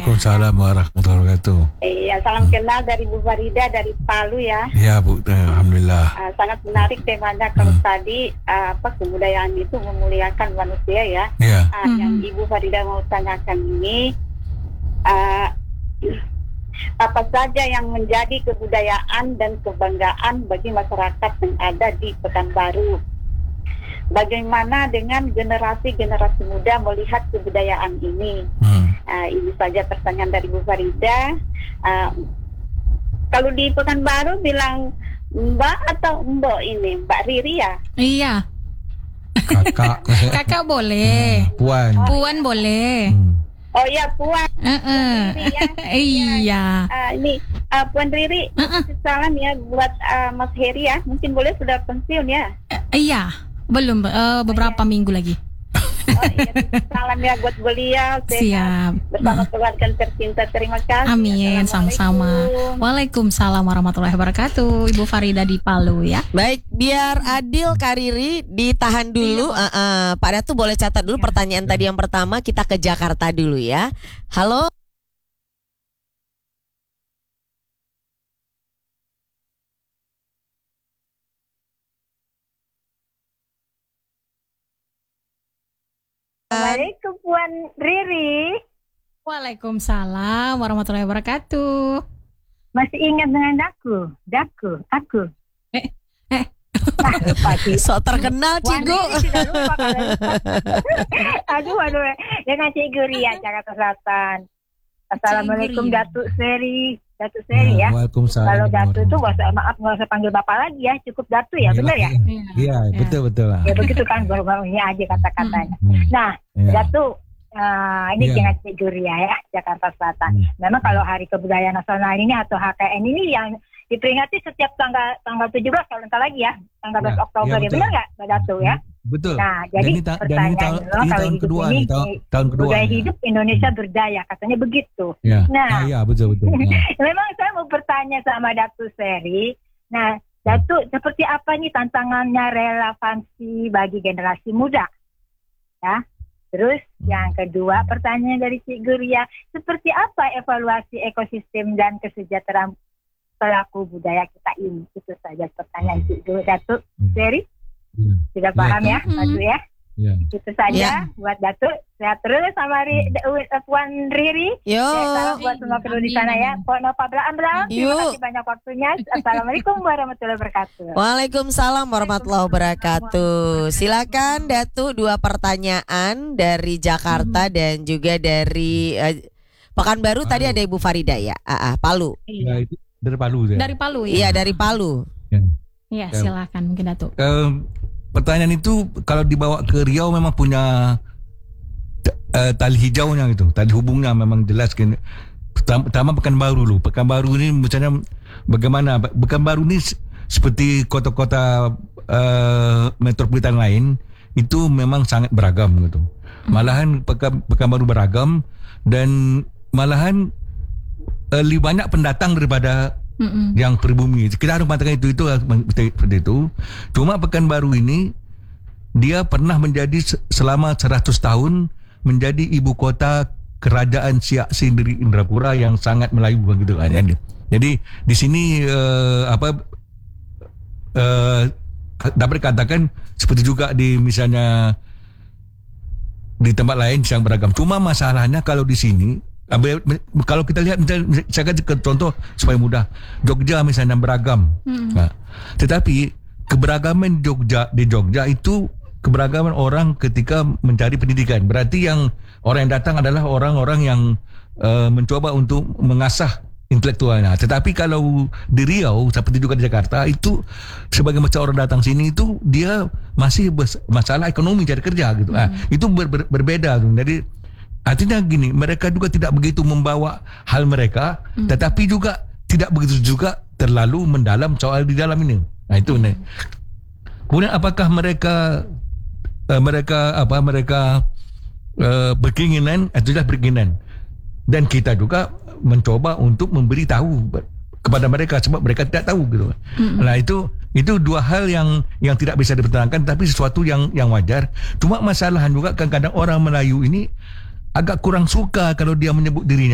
Waalaikumsalam warahmatullahi wabarakatuh. Iya, salam kenal dari Bu Farida dari Palu ya. Ya Bu, alhamdulillah. Sangat menarik temanya kalau tadi kebudayaan itu memuliakan manusia ya. Ya. Yang Ibu Farida mau tanyakan ini apa saja yang menjadi kebudayaan dan kebanggaan bagi masyarakat yang ada di Pekanbaru? Bagaimana dengan generasi-generasi muda melihat kebudayaan ini? Ini saja pertanyaan dari Bu Farida. Kalau di Pekanbaru bilang Mbak atau Mbok ini? Mbak Riri ya? Iya. Kakak. Kakak boleh. Puan. Puan boleh. Oh ya, Puan. Riri, ya. Iya. Ini Puan Riri, salam ya buat Mas Heri ya. Mungkin boleh sudah pensiun ya? Iya. Belum beberapa minggu lagi. Oh iya, salam ya buat beliau. Siap. Bersama keluarga tercinta. Terima kasih. Amin, sama-sama. Waalaikumsalam warahmatullahi wabarakatuh. Ibu Farida di Palu ya. Baik, biar adil Kak Riri ditahan dulu. Pak Datu boleh catat dulu pertanyaan tadi yang pertama. Kita ke Jakarta dulu ya. Halo. Assalamualaikum Puan Riri. Waalaikumsalam warahmatullahi wabarakatuh. Masih ingat dengan aku? Aku. Sok terkenal Cigu. Aduh, dengan Cikgu Ria Jakarta Selatan. Assalamualaikum Datuk Seri ya. Waalaikumsalam. Kalau Datuk itu maaf nggak usah panggil Bapak lagi ya, cukup Datuk ya, benar ya? Iya, betul lah. Ya begitu kan, baru-barunya aja kata-katanya. Nah, Datuk, ini dengan Cikgu Ria ya, Jakarta Selatan. Memang kalau Hari Kebudayaan Nasional ini atau HKN ini yang diperingati setiap tanggal 17 kalau entar lagi ya, tanggal 12 Oktober ya, benar nggak Mbak Datuk ya? Betul. Nah, jadi pertanyaan tahun kedua ini, tahun kedua. Budaya hidup Indonesia berdaya, katanya begitu. Ya. Nah, betul. memang saya mau bertanya sama Datuk Seri. Nah, Datuk, seperti apa nih tantangannya relevansi bagi generasi muda? Ya. Terus yang kedua, pertanyaan dari Cikgu Ria, seperti apa evaluasi ekosistem dan kesejahteraan pelaku budaya kita ini? Itu saja pertanyaan Cikgu Datuk Seri. Sudah paham ya, Datuk ya? Itu saja buat Datuk. Sehat terus sama Puan Riri. Salam buat semua kru di sana ya. Terima kasih banyak waktunya. Assalamualaikum warahmatullahi wabarakatuh. Waalaikumsalam warahmatullahi wabarakatuh. Silakan Datuk, 2 pertanyaan dari Jakarta dan juga dari Pekanbaru. Tadi ada Ibu Farida ya. Palu. Ya, itu dari Palu ya. Dari Palu ya. Iya, dari Palu. Iya, silakan mungkin Datuk. Pertanyaan itu kalau dibawa ke Riau memang punya tali hijaunya gitu, tali hubungnya memang jelas kan. Pertama Pekanbaru dulu. Pekanbaru ini misalnya bagaimana? Pekanbaru ini seperti kota-kota metropolitan lain itu memang sangat beragam gitu. Malahan Pekanbaru beragam dan malahan lebih banyak pendatang daripada yang pribumi. Kita harus mengatakan itu seperti itu. Cuma Pekanbaru ini dia pernah menjadi selama 100 tahun menjadi ibu kota kerajaan Siak Sindiri Indrapura yang sangat Melayu begitu kan. Jadi di sini dapat dikatakan seperti juga di misalnya di tempat lain yang beragam. Cuma masalahnya kalau di sini kalau kita lihat misalnya, saya kasih contoh supaya mudah, Jogja misalnya beragam, tetapi keberagaman di Jogja itu keberagaman orang ketika mencari pendidikan. Berarti yang orang yang datang adalah orang-orang yang mencoba untuk mengasah intelektualnya. Tetapi kalau di Riau seperti juga di Jakarta itu sebagai macam orang datang sini itu dia masih masalah ekonomi cari kerja gitu. Itu berbeda. Jadi artinya gini, mereka juga tidak begitu membawa hal mereka, tetapi juga tidak begitu juga terlalu mendalam soal di dalam ini. Nah itu nih. Kemudian apakah mereka berkeinginan atau tidak berkeinginan? Dan kita juga mencoba untuk memberi tahu kepada mereka sebab mereka tidak tahu gitu. Nah itu 2 hal yang tidak bisa dipertahankan, tapi sesuatu yang wajar. Cuma masalahnya juga kadang-kadang orang Melayu ini agak kurang suka kalau dia menyebut dirinya